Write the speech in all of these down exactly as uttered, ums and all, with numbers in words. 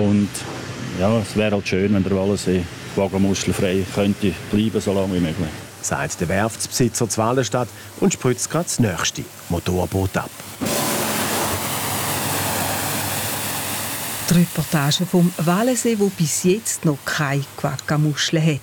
Und ja, es wäre halt schön, wenn der Wallensee wagenmuschelfrei könnte bleiben, so lange wie möglich. Sagt der Werftsbesitzer zu Wallenstadt und spritzt gerade das nächste Motorboot ab. Die Reportage vom Wallensee, wo bis jetzt noch keine Quaggamuschel hat.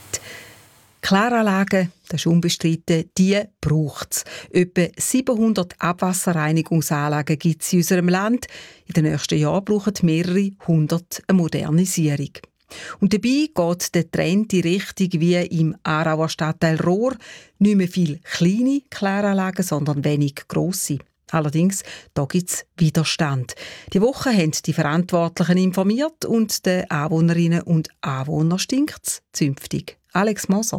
Kläranlagen, das ist unbestritten, die braucht es. Etwa siebenhundert Abwasserreinigungsanlagen gibt es in unserem Land. In den nächsten Jahren brauchen mehrere hundert eine Modernisierung. Und dabei geht der Trend in Richtung wie im Aarauer Stadtteil Rohr. Nicht mehr viele kleine Kläranlagen, sondern wenig grosse. Allerdings, da gibt es Widerstand. Die Woche haben die Verantwortlichen informiert und den Anwohnerinnen und Anwohnern stinkt es zünftig. Alex Moser.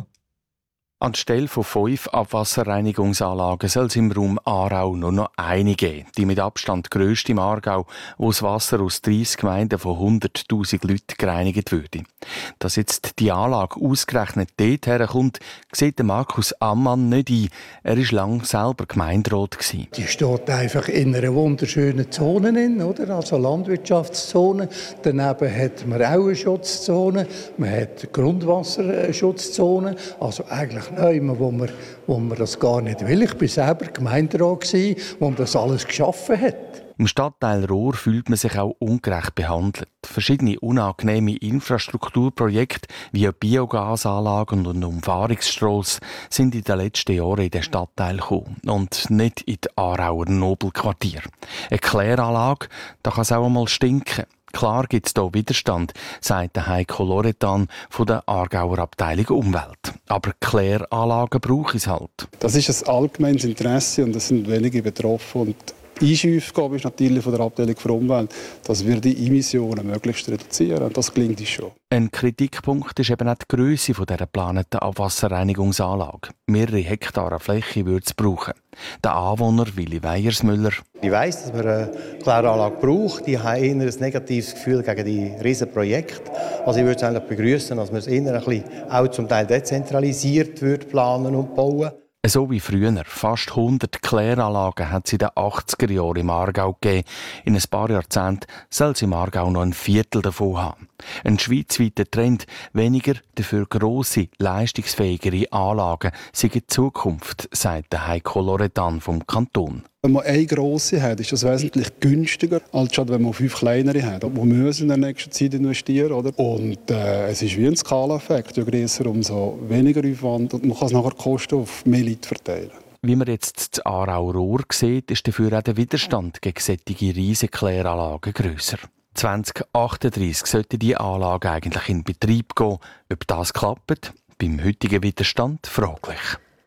Anstelle von fünf Abwasserreinigungsanlagen soll es im Raum Aarau nur noch eine geben. Die mit Abstand grösste im Aargau, wo das Wasser aus dreissig Gemeinden von hunderttausend Leuten gereinigt würde. Dass jetzt die Anlage ausgerechnet dort herkommt, sieht Markus Ammann nicht ein. Er war lange selber Gemeinderat. Die steht einfach in einer wunderschönen Zone, oder? Also Landwirtschaftszone. Daneben hat man auch eine Schutzzone. Man hat Grundwasserschutzzone. Also eigentlich Nein, wo man, wo man das gar nicht will. Ich war selber Gemeinderat, wo man das alles geschaffen hat. Im Stadtteil Rohr fühlt man sich auch ungerecht behandelt. Verschiedene unangenehme Infrastrukturprojekte wie Biogasanlagen und Umfahrungsstrasse sind in den letzten Jahren in den Stadtteil gekommen und nicht in die Aarauer Nobelquartier. Eine Kläranlage, da kann es auch einmal stinken. Klar gibt es hier Widerstand, sagt der Heiko Loretan von der Aargauer Abteilung Umwelt. Aber Kläranlagen brauche es halt. Das ist ein allgemeines Interesse und es sind wenige betroffen. Und die Einschaufgabe ist natürlich von der Abteilung für Umwelt, dass wir die Emissionen möglichst reduzieren. Und das gelingt uns schon. Ein Kritikpunkt ist eben auch die Grösse dieser geplanten Abwasserreinigungsanlage. Mehrere Hektare Fläche würde es brauchen. Der Anwohner Willi Weiersmüller. Ich weiss, dass man eine Kläranlage braucht. Die haben eher ein negatives Gefühl gegen die riesen Projekte. Also ich würde es eigentlich begrüßen, dass man es eher ein bisschen auch zum Teil dezentralisiert würde planen und bauen. So wie früher. Fast hundert Kläranlagen hat es in den achtziger Jahren im Aargau gegeben. In ein paar Jahrzehnten soll es im Aargau noch ein Viertel davon haben. Ein schweizweiter Trend, weniger dafür grosse, leistungsfähigere Anlagen sind in Zukunft, sagt der Heiko Loretan vom Kanton. Wenn man eine grosse hat, ist das wesentlich günstiger, als wenn man fünf kleinere hat. Wir müssen in der nächsten Zeit investieren. Oder? Und äh, es ist wie ein Skala-Effekt. Je grösser, umso weniger Aufwand. Und man kann es nachher Kosten auf mehr Leute verteilen. Wie man jetzt das Aarau-Rohr sieht, ist dafür auch der Widerstand gegen solche riesige Kläranlagen grösser. zwanzig achtunddreissig sollte die Anlage eigentlich in Betrieb gehen. Ob das klappt, beim heutigen Widerstand fraglich.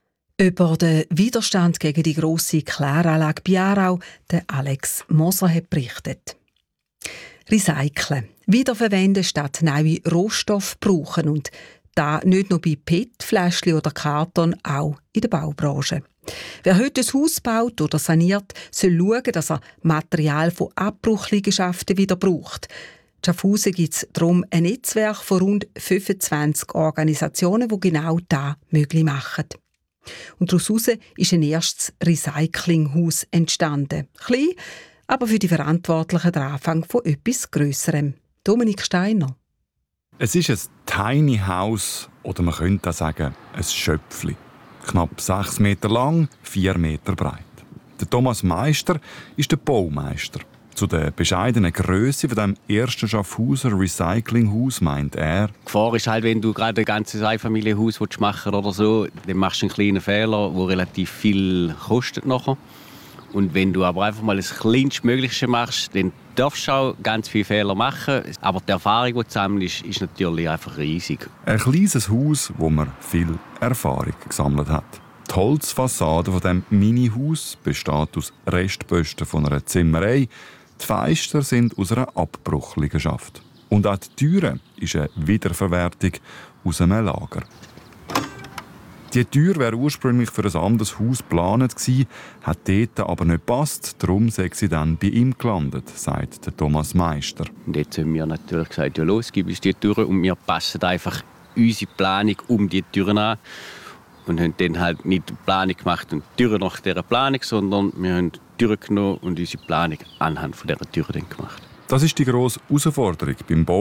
Über den Widerstand gegen die grosse Kläranlage bei Aarau, der Alex Moser hat berichtet. Recyceln, wiederverwenden statt neue Rohstoffe brauchen und da nicht nur bei P E T-Fläschchen oder Karton, auch in der Baubranche. Wer heute ein Haus baut oder saniert, soll schauen, dass er Material von Abbruchliegenschaften wieder braucht. In Schaffhausen gibt es darum ein Netzwerk von rund fünfundzwanzig Organisationen, die genau das möglich machen. Und daraus ist ein erstes Recyclinghaus entstanden. Klein, aber für die Verantwortlichen der Anfang von etwas Grösserem. Dominik Steiner. Es ist ein Tiny House, oder man könnte auch sagen, ein Schöpfli. Knapp sechs Meter lang, vier Meter breit. Der Thomas Meister ist der Baumeister. Zu der bescheidenen Grösse von dem ersten Schaffhauser Recyclinghaus meint er: Die Gefahr ist halt, wenn du gerade ein ganzes Einfamilienhaus machen willst oder so, dann machst du einen kleinen Fehler, der relativ viel kostet nachher. Und wenn du aber einfach mal das Kleinstmögliche machst, dann darfst du auch ganz viele Fehler machen. Aber die Erfahrung, die du sammelst, ist natürlich einfach riesig. Ein kleines Haus, wo man viel Erfahrung gesammelt hat. Die Holzfassade von dem Mini-Haus besteht aus Restposten von einer Zimmerei. Die Fenster sind aus einer Abbruchliegenschaft. Und auch die Türe ist eine Wiederverwertung aus einem Lager. Die Tür wäre ursprünglich für ein anderes Haus geplant gewesen, hat dort aber nicht gepasst. Darum sei sie dann bei ihm gelandet, sagt der Thomas Meister. Und jetzt haben wir natürlich gesagt, ja los, gib uns die Türe. Und wir passen einfach unsere Planung um die Türen an. Und haben dann halt nicht die Planung gemacht und die Türen nach dieser Planung, sondern wir haben die Türen genommen und unsere Planung anhand von dieser Türen gemacht. Das ist die grosse Herausforderung beim Bau